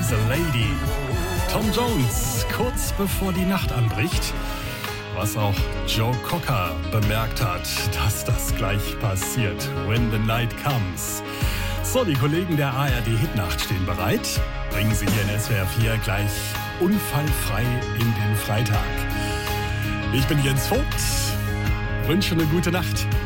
She's a Lady. Tom Jones, kurz bevor die Nacht anbricht. Was auch Joe Cocker bemerkt hat, dass das gleich passiert. When the night comes. So, die Kollegen der ARD Hitnacht stehen bereit. Bringen Sie hier in SWR 4 gleich unfallfrei in den Freitag. Ich bin Jens Vogt. Wünsche eine gute Nacht.